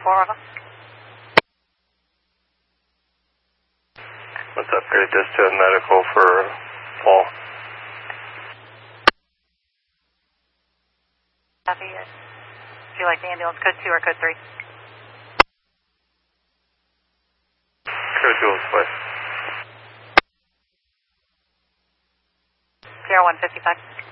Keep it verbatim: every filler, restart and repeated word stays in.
four of them. Let's upgrade this to a medical for Paul. Copy. Do you like the ambulance code two or code three? Code two is fine. zero one fifty-five.